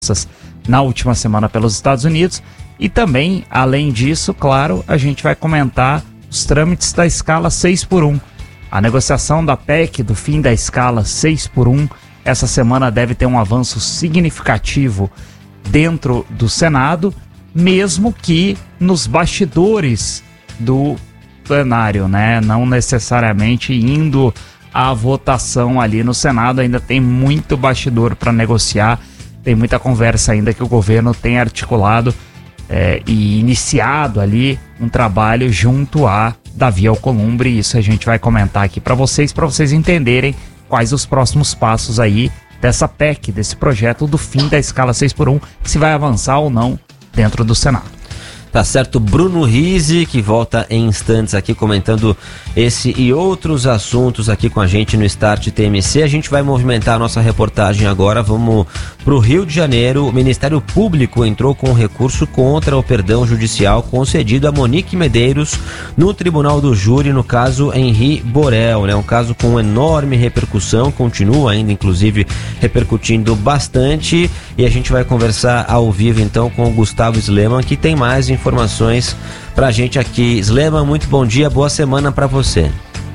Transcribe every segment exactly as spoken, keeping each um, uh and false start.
na última semana pelos Estados Unidos. E também, além disso, claro, a gente vai comentar os trâmites da escala seis por um. A negociação da P E C do fim da escala seis por um essa semana deve ter um avanço significativo dentro do Senado, mesmo que nos bastidores do plenário, né? Não necessariamente indo à votação ali no Senado, ainda tem muito bastidor para negociar, tem muita conversa ainda que o governo tem articulado é, e iniciado ali um trabalho junto a Davi Alcolumbre. Isso a gente vai comentar aqui para vocês, para vocês entenderem quais os próximos passos aí dessa P E C, desse projeto do fim da escala seis por um, se vai avançar ou não dentro do Senado. Tá certo, Bruno Rizzi, que volta em instantes aqui comentando esse e outros assuntos aqui com a gente no Start T M C. A gente vai movimentar a nossa reportagem agora, vamos pro Rio de Janeiro. O Ministério Público entrou com um recurso contra o perdão judicial concedido a Monique Medeiros no Tribunal do Júri, no caso Henri Borel, né? Um caso com enorme repercussão, continua ainda inclusive repercutindo bastante, e a gente vai conversar ao vivo então com o Gustavo Sleman, que tem mais informações informações pra gente aqui. Sleman, muito bom dia, boa semana pra você.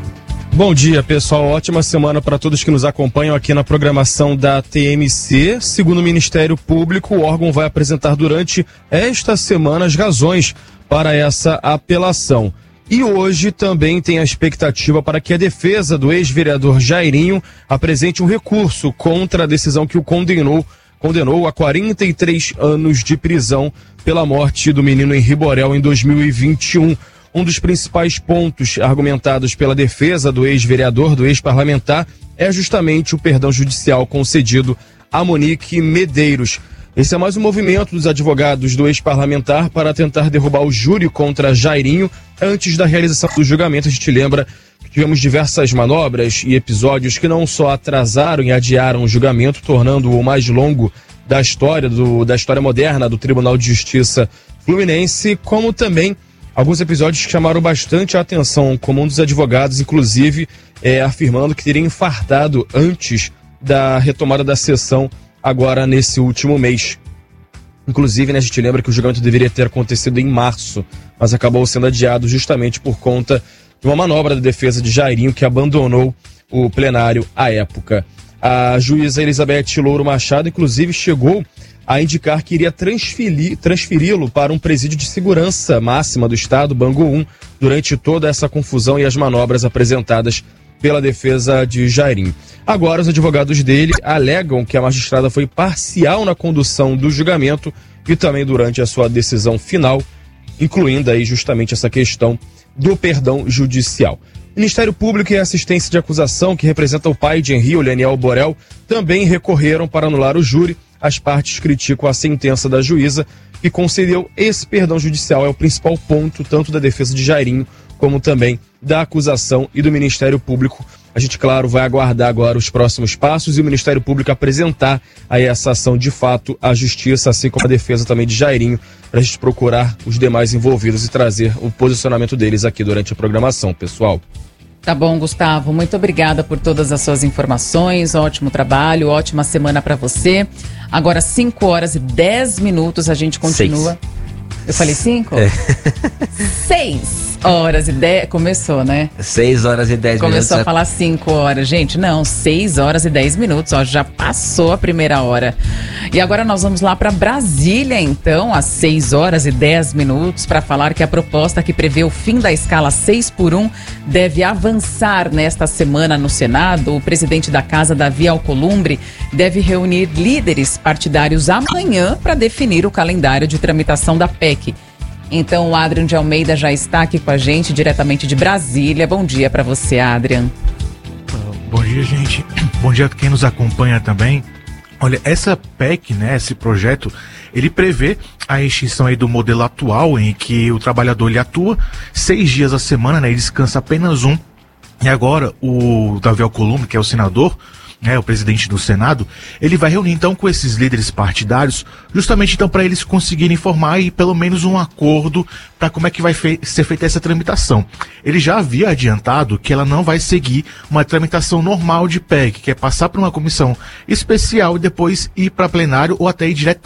Bom dia, pessoal, ótima semana para todos que nos acompanham aqui na programação da T M C. Segundo o Ministério Público, o órgão vai apresentar durante esta semana as razões para essa apelação. E hoje também tem a expectativa para que a defesa do ex-vereador Jairinho apresente um recurso contra a decisão que o condenou condenou a quarenta e três anos de prisão pela morte do menino Henri Borel em dois mil e vinte e um. Um dos principais pontos argumentados pela defesa do ex-vereador, do ex-parlamentar, é justamente o perdão judicial concedido a Monique Medeiros. Esse é mais um movimento dos advogados do ex-parlamentar para tentar derrubar o júri contra Jairinho antes da realização do julgamento. A gente lembra que tivemos diversas manobras e episódios que não só atrasaram e adiaram o julgamento, tornando-o o mais longo da história, do, da história moderna do Tribunal de Justiça Fluminense, como também alguns episódios que chamaram bastante a atenção, como um dos advogados, inclusive, é, afirmando que teria infartado antes da retomada da sessão agora nesse último mês. Inclusive, né, a gente lembra que o julgamento deveria ter acontecido em março, mas acabou sendo adiado justamente por conta de uma manobra da defesa de Jairinho, que abandonou o plenário à época. A juíza Elizabeth Louro Machado, inclusive, chegou a indicar que iria transferir, transferi-lo para um presídio de segurança máxima do estado, Bangu um, durante toda essa confusão e as manobras apresentadas pela defesa de Jairinho. Agora, os advogados dele alegam que a magistrada foi parcial na condução do julgamento e também durante a sua decisão final, incluindo aí justamente essa questão do perdão judicial. O Ministério Público e a assistência de acusação, que representa o pai de Henri, o Leniel Borel, também recorreram para anular o júri. As partes criticam a sentença da juíza, que concedeu esse perdão judicial. É o principal ponto, tanto da defesa de Jairinho, como também da acusação e do Ministério Público. A gente, claro, vai aguardar agora os próximos passos e o Ministério Público apresentar aí essa ação de fato à Justiça, assim como a defesa também de Jairinho, para a gente procurar os demais envolvidos e trazer o posicionamento deles aqui durante a programação, pessoal. Tá bom, Gustavo, muito obrigada por todas as suas informações, ótimo trabalho, ótima semana para você. Agora cinco horas e dez minutos, a gente continua. Seis. Eu falei cinco? É. Seis horas e dez. Começou, né? Seis horas e dez Começou minutos. Começou a falar cinco horas. Gente, não, seis horas e dez minutos. Ó, já passou a primeira hora. E agora nós vamos lá para Brasília, então, às seis horas e dez minutos, para falar que a proposta que prevê o fim da escala seis por um deve avançar nesta semana no Senado. O presidente da Casa, Davi Alcolumbre, deve reunir líderes partidários amanhã para definir o calendário de tramitação da P E C. Então, o Adrian de Almeida já está aqui com a gente, diretamente de Brasília. Bom dia para você, Adrian. Uh, bom dia, gente. Bom dia a quem nos acompanha também. Olha, essa P E C, né, esse projeto, ele prevê a extinção aí do modelo atual, em que o trabalhador ele atua seis dias a semana, né, e descansa apenas um. E agora, o Davi Alcolumbre, que é o senador, né, o presidente do Senado, ele vai reunir então com esses líderes partidários, justamente então para eles conseguirem formar e pelo menos um acordo para como é que vai fe- ser feita essa tramitação. Ele já havia adiantado que ela não vai seguir uma tramitação normal de P E C, que é passar por uma comissão especial e depois ir para plenário ou até ir direto